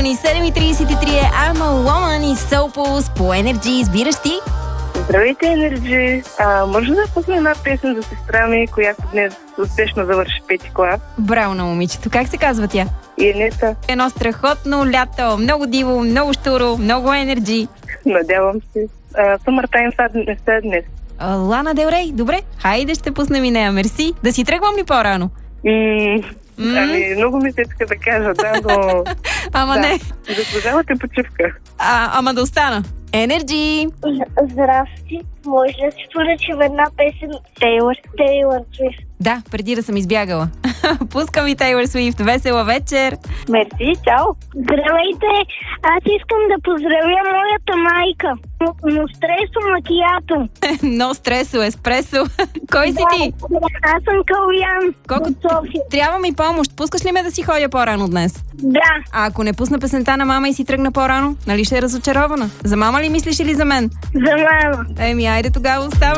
ни 7:33 е I'm a Woman и Soul Pulse по Energy. Избираш ти? Здравейте, Energy! Може да пусна една песен за сестра ми, която днес успешно завърши 5-ти клас? Браво на момичето. Как се казва тя? И Енета. Едно страхотно лято. Много диво, много щуро, много Energy. Надявам се. Summertime Sadness. Лана Дел Рей. Добре, хайде ще пуснем и нея. Мерси. Да си тръгвам ли по-рано? Ами, много ми се иска да кажа, да, но... Ама не. Заслужавате почивка. Ама да остана. Energy! Здрасти. Може да си поръчам една песен Тейлър Свифт. Да, преди да съм избягала. Пускам и Тейлър Свифт. Весела вечер! Мерси, чао! Здравейте! Аз искам да поздравя моята майка. Но стресо макиято. Но стресо, еспресо. Кой си ти? Аз съм Калуян. Колко от София. трябва ми помощ. Пускаш ли ме да си ходя по-рано днес? Да. А ако не пусна песента на мама и си тръгна по-рано, нали ще е разочарована? За мама ли мислиш или за мен? За мама. Еми, айде тогава остава.